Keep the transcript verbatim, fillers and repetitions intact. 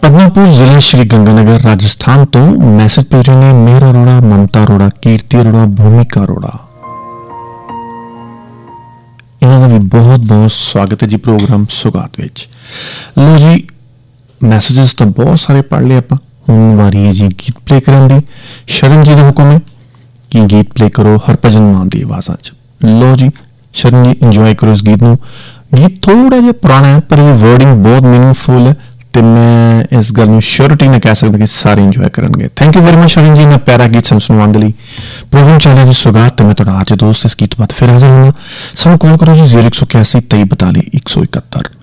पदमापुर जिला श्री गंगानगर राजस्थान तो मैसेज भेज रहे ने मेहर अरोड़ा, ममता अरोड़ा, कीर्ति अरोड़ा, भूमिका अरोड़ा। इन्हां दा भी बहुत बहुत स्वागत है जी प्रोग्राम सुगात विच। लो जी मैसेजेस तो बहुत सारे पढ़ लिए आपां, हुण वारी है जी गीत प्ले करन दी। शरण जी दा हुक्म है कि गीत प्ले करो हरभजन मान दी आवाज़ां च। लो जी शरण जी इंजॉय करो इस गीत नूं। गीत थोड़ा जिहा पुराना है पर ये वर्डिंग बहुत मीनिंगफुल है ते मैं इस गल नूं श्योरिटी नाल कह सकदा कि सारे enjoy करनगे। Thank you very much शरण जी, इन्ना प्यारा गीत सानूं सुणाउण दे लई। प्रोग्राम चल रहा जी सुगात ते मैं तुहाडा आज दोस्त इस गीत बाद फिर हाज़र होना। सानूं कॉल करो जी ज़ीरो एक सौ इक्यासी तेई बताली एक सौ इकहत्तर।